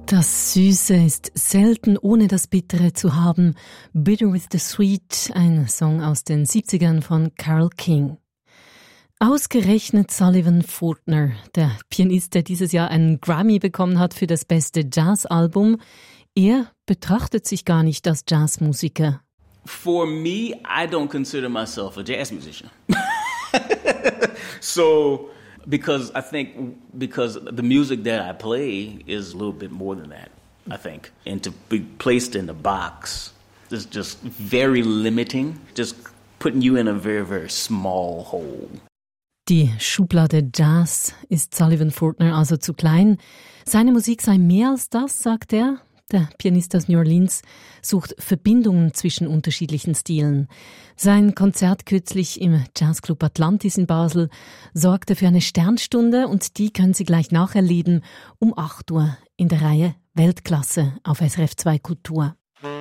Das Süße ist selten ohne das Bittere zu haben. Bitter with the Sweet, ein Song aus den 70ern von Carole King. Ausgerechnet Sullivan Fortner, der Pianist, der dieses Jahr einen Grammy bekommen hat für das beste Jazzalbum, er betrachtet sich gar nicht als Jazzmusiker. For me, I don't consider myself a jazz musician. So, because the music that I play is a little bit more than that, I think. And to be placed in a box is just very limiting, just putting you in a very, very small hole. Die Schublade Jazz ist Sullivan Fortner also zu klein. Seine Musik sei mehr als das, sagt er. Der Pianist aus New Orleans sucht Verbindungen zwischen unterschiedlichen Stilen. Sein Konzert kürzlich im Jazzclub Atlantis in Basel sorgte für eine Sternstunde und die können Sie gleich nacherleben um 8 Uhr in der Reihe Weltklasse auf SRF 2 Kultur.